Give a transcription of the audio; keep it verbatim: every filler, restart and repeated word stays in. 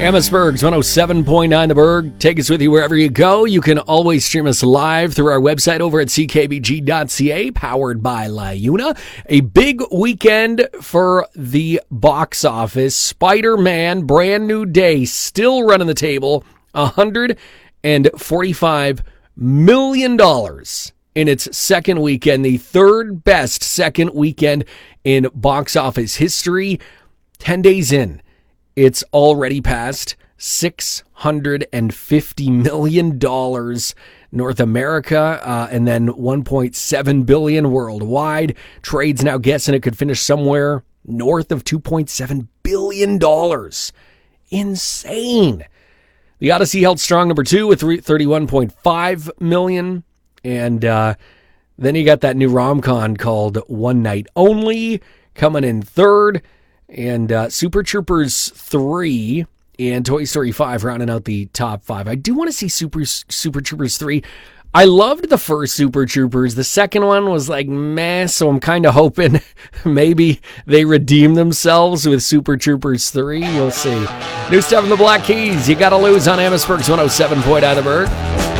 Amherstburg's one oh seven point nine The Berg. Take us with you wherever you go. You can always stream us live through our website over at c k b g dot c a, powered by LiUNA. A big weekend for the box office. Spider-Man, brand new day, still running the table. one hundred forty-five million dollars in its second weekend. The third best second weekend in box office history. ten days in, it's already passed six hundred fifty million dollars North America, uh, and then one point seven billion dollars worldwide. Trade's now guessing it could finish somewhere north of two point seven billion dollars. Insane. The Odyssey held strong number two with thirty-one point five million dollars. And uh, then you got that new rom-com called One Night Only coming in third. And uh, Super Troopers three and Toy Story five rounding out the top five. I do want to see Super Super Troopers three. I loved the first Super Troopers. The second one was like meh, so I'm kind of hoping maybe they redeem themselves with Super Troopers three. We'll see. New stuff in the Black Keys. You got to lose on Amherstburg's one oh seven point nine The Berg.